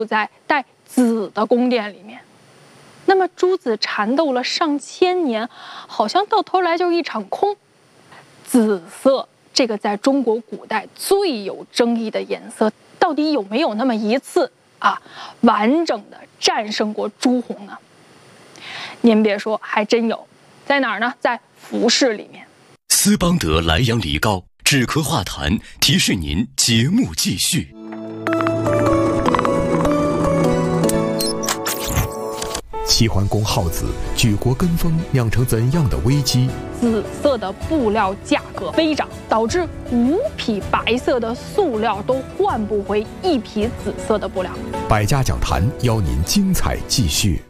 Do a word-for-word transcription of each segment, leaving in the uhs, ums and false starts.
在带紫的宫殿里面。那么诸子缠斗了上千年，好像到头来就是一场空。紫色这个在中国古代最有争议的颜色，到底有没有那么一次啊，完整的战胜过朱红呢？您别说，还真有，在哪儿呢？在服饰里面。 斯邦德莱阳梨膏止咳化痰，提示您节目继续。 齐桓公好子举国跟风，酿成怎样的危机？ 紫色的布料价格飞涨，导致五匹白色的塑料都换不回一匹紫色的布料。 百家讲坛邀您精彩继续。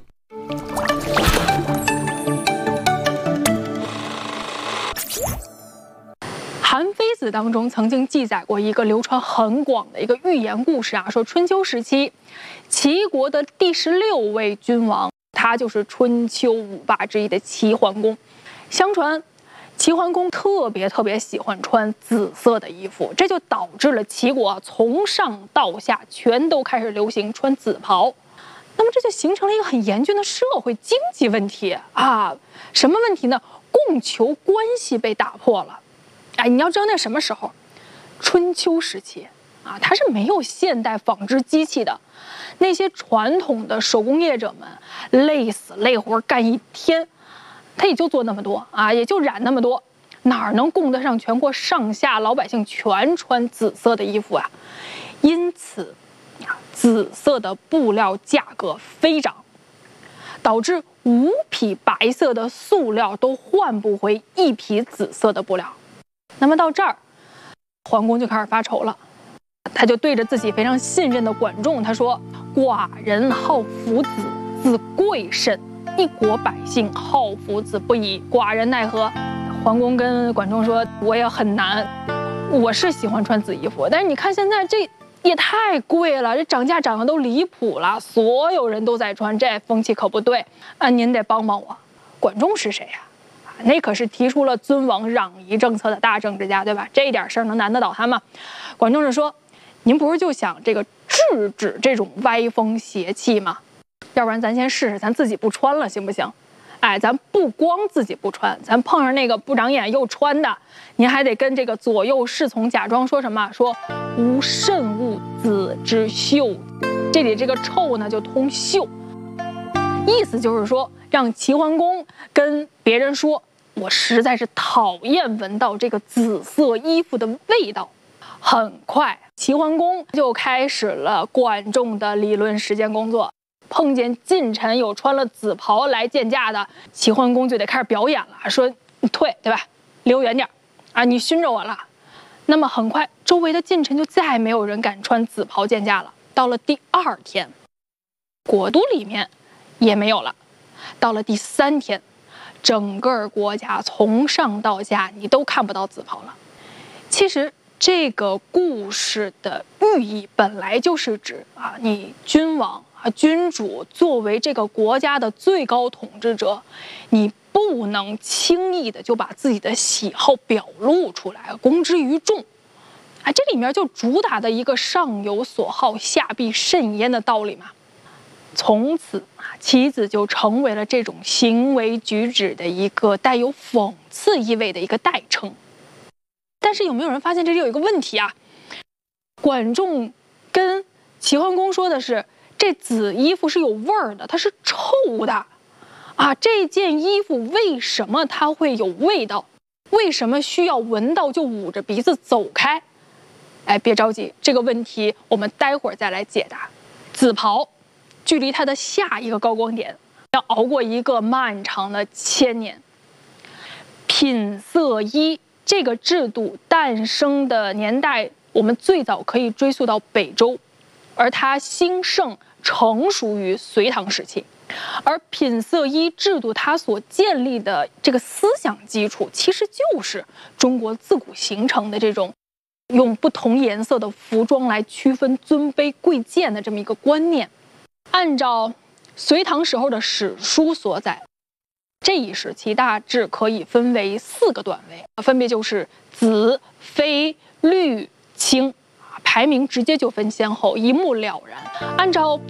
韩非子当中曾经记载过一个流传很广的一个寓言故事啊，说春秋时期，齐国的第十六位君王，他就是春秋五霸之一的齐桓公。相传，齐桓公特别特别喜欢穿紫色的衣服，这就导致了齐国从上到下全都开始流行穿紫袍。那么这就形成了一个很严峻的社会经济问题啊！什么问题呢？供求关系被打破了。哎，你要知道那什么时候？春秋时期啊，它是没有现代纺织机器的。那些传统的手工业者们累死累活干一天，他也就做那么多啊，也就染那么多，哪能供得上全国上下老百姓全穿紫色的衣服啊？因此，紫色的布料价格飞涨，导致五匹白色的塑料都换不回一匹紫色的布料。那么到这儿，桓公就开始发愁了，他就对着自己非常信任的管仲，他说：“寡人好夫子，子贵甚，一国百姓好夫子不已，寡人奈何？”桓公跟管仲说：“我也很难，我是喜欢穿紫衣服，但是你看现在这也太贵了，这涨价涨得都离谱了，所有人都在穿，这风气可不对啊！您得帮帮我。”管仲是谁呀？那可是提出了尊王攘夷政策的大政治家，对吧？这一点事儿能难得倒他吗？管仲是说：“您不是就想这个制止这种歪风邪气吗？要不然咱先试试，咱自己不穿了，行不行？哎，咱不光自己不穿，咱碰上那个不长眼又穿的，您还得跟这个左右侍从假装说什么？说无甚恶子之秀，这里这个臭呢就通秀，意思就是说让齐桓公跟别人说。”我实在是讨厌闻到这个紫色衣服的味道。很快，齐桓公就开始了管仲的理论实践工作。碰见近臣有穿了紫袍来见驾的，齐桓公就得开始表演了，说你退，对吧？离我远点啊！你熏着我了。那么很快，周围的近臣就再没有人敢穿紫袍见驾了。到了第二天，国都里面也没有了。到了第三天。整个国家从上到下，你都看不到紫袍了。其实这个故事的寓意本来就是指啊，你君王啊、君主作为这个国家的最高统治者，你不能轻易的就把自己的喜好表露出来，公之于众。啊，这里面就主打的一个上有所好，下必甚焉的道理嘛。从此啊，棋子就成为了这种行为举止的一个带有讽刺意味的一个代称。但是有没有人发现这里有一个问题啊？管仲跟齐桓公说的是，这紫衣服是有味儿的，它是臭的啊！这件衣服为什么它会有味道？为什么需要闻到就捂着鼻子走开？哎，别着急，这个问题我们待会儿再来解答。紫袍距离它的下一个高光点要熬过一个漫长的千年。品色衣这个制度诞生的年代，我们最早可以追溯到北周，而它兴盛成熟于隋唐时期。而品色衣制度它所建立的这个思想基础，其实就是中国自古形成的这种用不同颜色的服装来区分尊卑贵贱的这么一个观念。按照隋唐时候的史书所载，这一时期大致可以分为四个段位，分别就是紫、绯、绿、青， 排名直接就分先后，一目了然。按照